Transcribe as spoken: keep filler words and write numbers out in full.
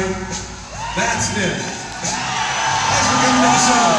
right. That's it. Thanks for coming to the show.